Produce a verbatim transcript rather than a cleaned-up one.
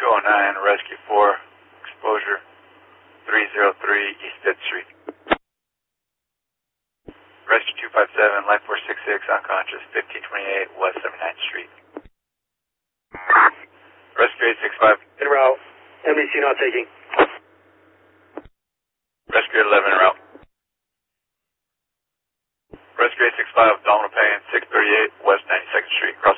two oh nine, Rescue four, exposure three oh three East fifth Street. Rescue two five seven, Life four six six, unconscious, fifteen twenty-eight West seventy-ninth Street. Rescue eight six five. En route. M D C not taking. Rescue eleven en route. Rescue eight six five, abdominal pain, six thirty-eight West ninety-second Street, cross